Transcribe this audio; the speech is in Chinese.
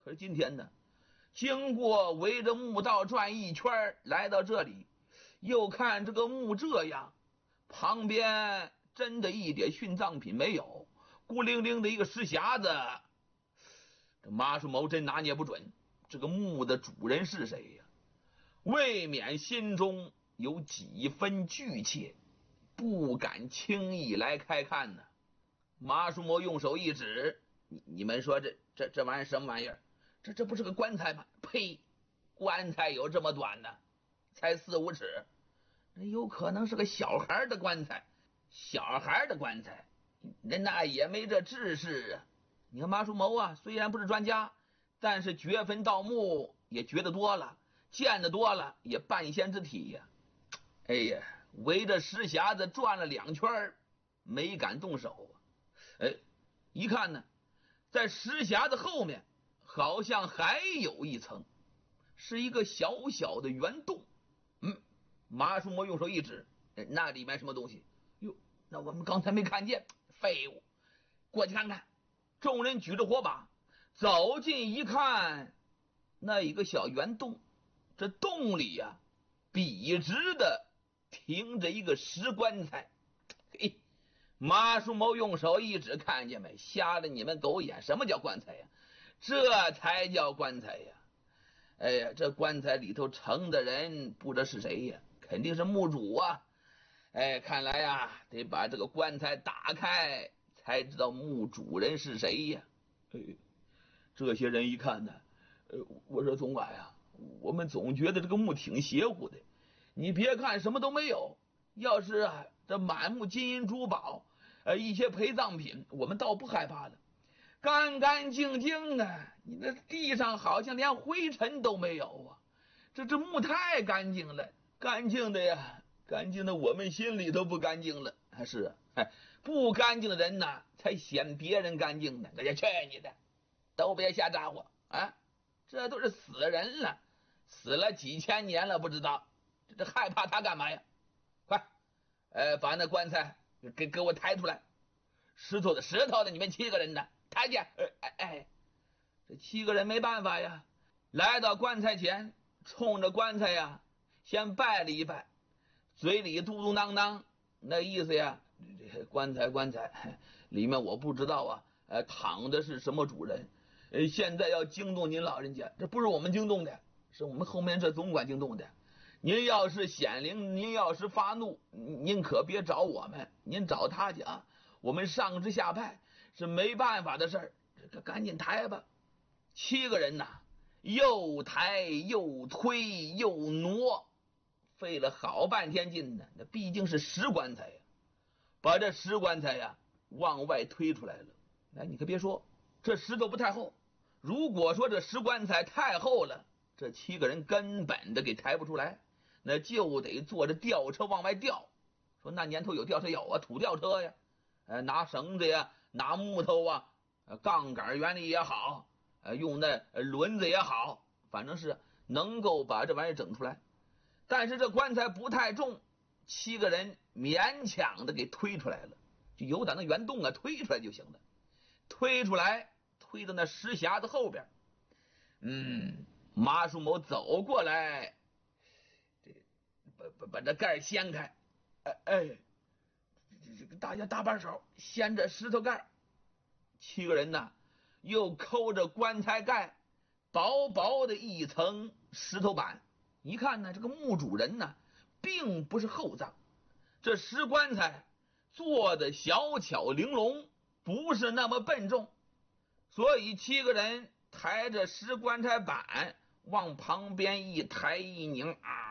可是今天呢，经过围着墓道转一圈，来到这里，又看这个墓这样，旁边真的一点殉葬品没有，孤零零的一个石匣子。这马树谋真拿捏不准这个墓的主人是谁呀，未免心中有几分惧怯，不敢轻易来开看呢。马树谋用手一指，你们说这玩意儿什么玩意儿？这不是个棺材吗？呸！棺材有这么短呢？才4、5尺，那有可能是个小孩的棺材。小孩的棺材，那也没这知识啊。你看马树谋啊，虽然不是专家，但是掘坟盗墓也掘得多了，见得多了，也半仙之体呀。哎呀，围着石匣子转了2圈，没敢动手啊。哎，一看呢，在石匣子后面好像还有一层，是一个小小的圆洞。马树谋用手一指，那里面什么东西？哟，那我们刚才没看见。废物，过去看看。众人举着火把走近一看，那一个小圆洞，这洞里呀，笔直的停着一个石棺材。嘿，马树谋用手一指，看见没？瞎了你们狗眼！什么叫棺材呀？这才叫棺材呀！哎呀，这棺材里头盛的人不知道是谁呀，肯定是墓主啊！哎，看来呀，得把这个棺材打开，才知道墓主人是谁呀！哎，这些人一看呢，我说总管呀，我们总觉得这个墓挺邪乎的。你别看什么都没有，要是这满墓金银珠宝，一些陪葬品，我们倒不害怕了。干干净净的，你那地上好像连灰尘都没有啊！这墓太干净了，干净的呀，干净的我们心里都不干净了。是啊，不干净的人呢，才嫌别人干净呢。那就去你的，都别瞎咋呼啊！这都是死人了，死了几千年了，不知道这害怕他干嘛呀？快，把那棺材给我抬出来！石头的，你们7个人的，抬去！这7个人没办法呀，来到棺材前，冲着棺材呀，先拜了一拜，嘴里嘟嘟囔囔，那意思呀，这棺材里面我不知道啊，躺的是什么主人？现在要惊动您老人家，这不是我们惊动的，是我们后面这总管惊动的。您要是显灵，您要是发怒，您可别找我们，您找他去啊！我们上至下派是没办法的事儿，这个赶紧抬吧。7个人呐，又抬又推又挪，费了好半天劲呢。那毕竟是石棺材呀，把这石棺材呀往外推出来了。哎，你可别说，这石头不太厚。如果说这石棺材太厚了，这7个人根本的给抬不出来，那就得坐着吊车往外吊。说那年头有吊车有啊，土吊车呀，拿绳子呀，拿木头啊，杠杆原理也好，用那轮子也好，反正是能够把这玩意儿整出来。但是这棺材不太重，7个人勉强的给推出来了，就由打那圆洞推出来就行了。推出来，推到那石匣子后边。马树谋走过来，把这盖掀开。这个大家搭把手掀着石头盖。7个人呢，又抠着棺材盖，薄薄的一层石头板。一看呢，这个墓主人呢，并不是厚葬，这石棺材做的小巧玲珑，不是那么笨重，所以7个人抬着石棺材板往旁边一抬一拧啊。